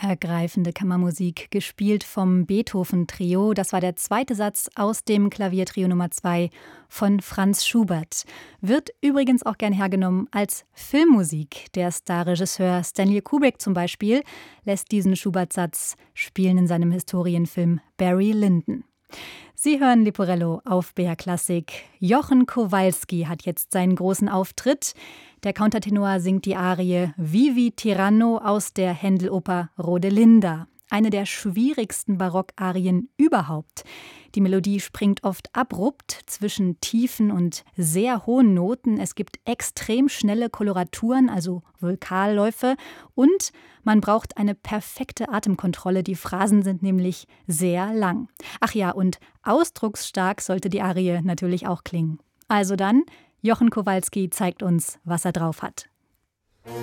Ergreifende Kammermusik, gespielt vom Beethoven-Trio. Das war der zweite Satz aus dem Klaviertrio Nummer 2 von Franz Schubert. Wird übrigens auch gern hergenommen als Filmmusik. Der Starregisseur Stanley Kubrick zum Beispiel lässt diesen Schubert-Satz spielen in seinem Historienfilm Barry Lyndon. Sie hören Leporello auf BR Klassik. Jochen Kowalski hat jetzt seinen großen Auftritt. Der Countertenor singt die Arie Vivi Tyranno aus der Händel-Oper Rodelinda. Eine der schwierigsten Barockarien überhaupt. Die Melodie springt oft abrupt zwischen tiefen und sehr hohen Noten. Es gibt extrem schnelle Koloraturen, also Vokalläufe. Und man braucht eine perfekte Atemkontrolle. Die Phrasen sind nämlich sehr lang. Ach ja, und ausdrucksstark sollte die Arie natürlich auch klingen. Also dann, Jochen Kowalski zeigt uns, was er drauf hat.